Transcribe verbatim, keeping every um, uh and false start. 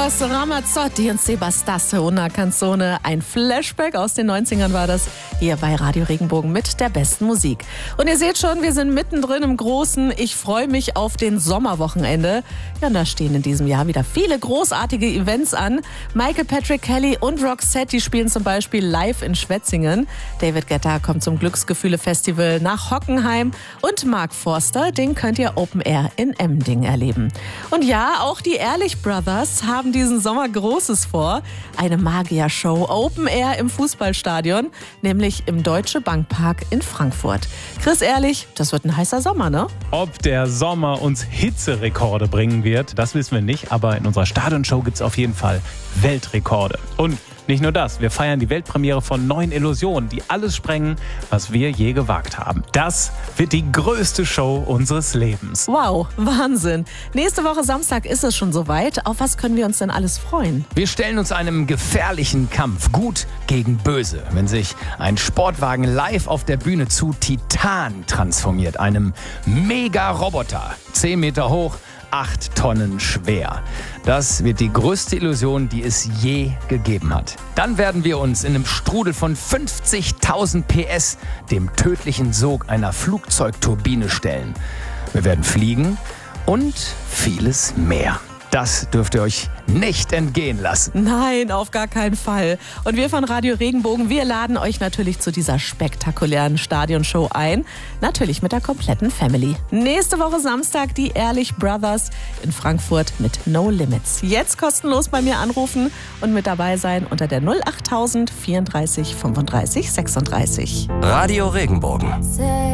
Eros Ramazzotti und Sebastiano, una canzone. Ein Flashback aus den neunzigern war das hier bei Radio Regenbogen mit der besten Musik. Und ihr seht schon, wir sind mittendrin im großen Ich freue mich auf den Sommerwochenende. Ja, und da stehen in diesem Jahr wieder viele großartige Events an. Michael Patrick Kelly und Roxette, die spielen zum Beispiel live in Schwetzingen. David Guetta kommt zum Glücksgefühle-Festival nach Hockenheim. Und Mark Forster, den könnt ihr Open Air in Emding erleben. Und ja, auch die Ehrlich Brothers haben diesen Sommer Großes vor. Eine Magier-Show Open Air im Fußballstadion, nämlich im Deutsche Bank Park in Frankfurt. Chris Ehrlich, das wird ein heißer Sommer, ne? Ob der Sommer uns Hitzerekorde bringen wird, das wissen wir nicht. Aber in unserer Stadionshow gibt es auf jeden Fall Weltrekorde. Und nicht nur das, wir feiern die Weltpremiere von neuen Illusionen, die alles sprengen, was wir je gewagt haben. Das wird die größte Show unseres Lebens. Wow, Wahnsinn. Nächste Woche Samstag ist es schon soweit. Auf was können wir uns denn alles freuen? Wir stellen uns einem gefährlichen Kampf, Gut gegen Böse. Wenn sich ein Sportwagen live auf der Bühne zu Titan transformiert, einem Mega-Roboter, zehn Meter hoch, acht Tonnen schwer. Das wird die größte Illusion, die es je gegeben hat. Dann werden wir uns in einem Strudel von fünfzigtausend P S dem tödlichen Sog einer Flugzeugturbine stellen. Wir werden fliegen und vieles mehr. Das dürft ihr euch nicht entgehen lassen. Nein, auf gar keinen Fall. Und wir von Radio Regenbogen, wir laden euch natürlich zu dieser spektakulären Stadionshow ein. Natürlich mit der kompletten Family. Nächste Woche Samstag die Ehrlich Brothers in Frankfurt mit No Limits. Jetzt kostenlos bei mir anrufen und mit dabei sein unter der null achttausend vierunddreißig fünfunddreißig sechsunddreißig. Radio Regenbogen.